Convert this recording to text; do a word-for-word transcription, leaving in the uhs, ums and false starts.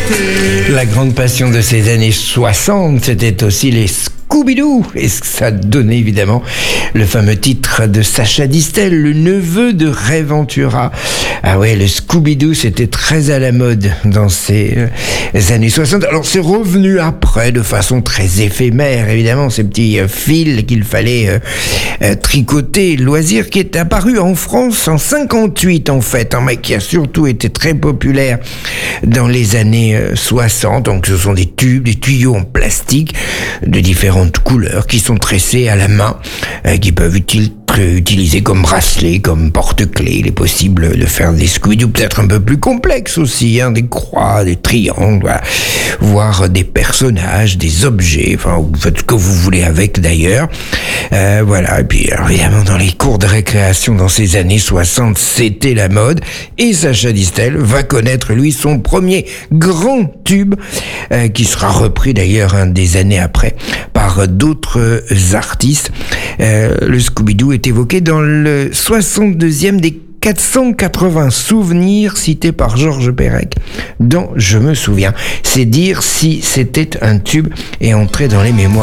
La grande passion de ces années soixante, c'était aussi les Scooby-Doo. Et ça donnait évidemment le fameux titre de Sacha Distel, le neveu de Ray Ventura. Ah ouais, le Scooby-Doo, c'était très à la mode dans ces euh, années soixante. Alors c'est revenu après de façon très éphémère, évidemment, ces petits euh, fils qu'il fallait euh, euh, tricoter. Loisir qui est apparu en France en cinquante-huit en fait, hein, mais qui a surtout été très populaire dans les années euh, soixante. Donc ce sont des tubes, des tuyaux en plastique de différentes couleurs qui sont tressés à la main, euh, qui peuvent utiliser utilisé comme bracelet, comme porte-clés. Il est possible de faire des Scooby-Doo peut-être un peu plus complexes aussi, hein, des croix, des triangles, voilà. Voire des personnages, des objets, enfin, vous faites ce que vous voulez avec d'ailleurs. Euh, voilà, et puis alors, évidemment dans les cours de récréation dans ces années soixante, c'était la mode, et Sacha Distel va connaître lui son premier grand tube, euh, qui sera repris d'ailleurs hein, des années après par d'autres artistes. Euh, le Scooby-Doo est évoqué dans le soixante-deuxième des quatre cent quatre-vingts souvenirs cités par Georges Perec dans Je me souviens. C'est dire si c'était un tube et entré dans les mémoires.